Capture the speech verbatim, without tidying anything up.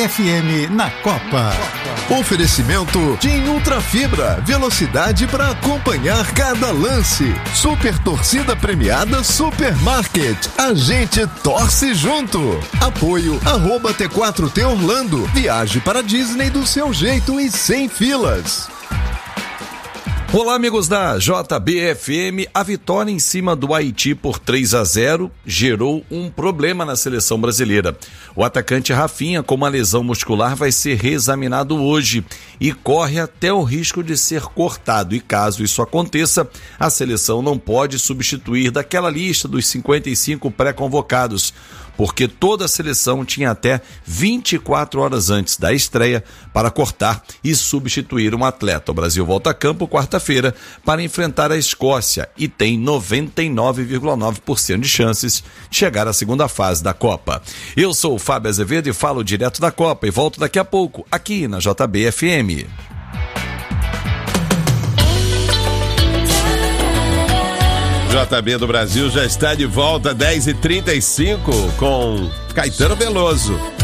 F M na Copa. Oferecimento TIM Ultra Fibra, velocidade para acompanhar cada lance. Super torcida premiada Supermarket, a gente torce junto. Apoio arroba T quatro T Orlando, viaje para Disney do seu jeito e sem filas. Olá, amigos da J B F M. A vitória em cima do Haiti por três a zero gerou um problema na seleção brasileira. O atacante Rafinha, com uma lesão muscular, vai ser reexaminado hoje e corre até o risco de ser cortado. E caso isso aconteça, a seleção não pode substituir daquela lista dos cinquenta e cinco pré-convocados, porque toda a seleção tinha até vinte e quatro horas antes da estreia para cortar e substituir um atleta. O Brasil volta a campo quarta-feira para enfrentar a Escócia e tem noventa e nove vírgula nove por cento de chances de chegar à segunda fase da Copa. Eu sou o Fábio Azevedo e falo direto da Copa e volto daqui a pouco aqui na J B F M. J B do Brasil já está de volta, dez e trinta e cinco, com Caetano Veloso.